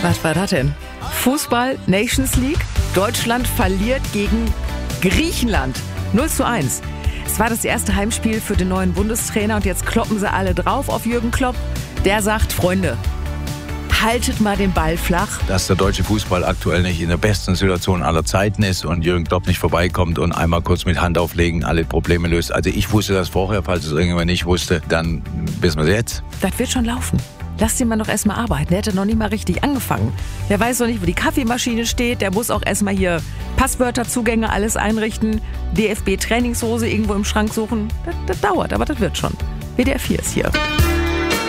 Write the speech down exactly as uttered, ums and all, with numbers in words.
Was war das denn? Fußball, Nations League. Deutschland verliert gegen Griechenland. null zu eins. Es war das erste Heimspiel für den neuen Bundestrainer und jetzt kloppen sie alle drauf auf Jürgen Klopp. Der sagt, Freunde, haltet mal den Ball flach. Dass der deutsche Fußball aktuell nicht in der besten Situation aller Zeiten ist und Jürgen Klopp nicht vorbeikommt und einmal kurz mit Hand auflegen alle Probleme löst. Also ich wusste das vorher, falls es irgendjemand nicht wusste, dann wissen wir es jetzt. Das wird schon laufen. Lass den Mann doch erstmal arbeiten. Der hätte noch nicht mal richtig angefangen. Der weiß noch nicht, wo die Kaffeemaschine steht. Der muss auch erstmal hier Passwörter, Zugänge, alles einrichten. D F B-Trainingshose irgendwo im Schrank suchen. Das, das dauert, aber das wird schon. W D R vier ist hier.